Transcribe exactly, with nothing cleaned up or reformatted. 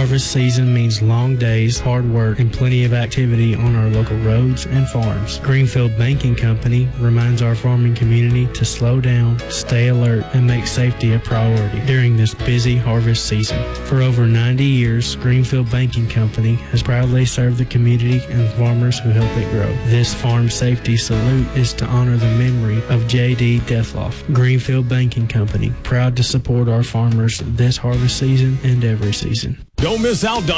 Harvest season means long days, hard work, and plenty of activity on our local roads and farms. Greenfield Banking Company reminds our farming community to slow down, stay alert, and make safety a priority during this busy harvest season. For over ninety years, Greenfield Banking Company has proudly served the community and farmers who help it grow. This farm safety salute is to honor the memory of J D Deathloff. Greenfield Banking Company, proud to support our farmers this harvest season and every season. Don't miss out.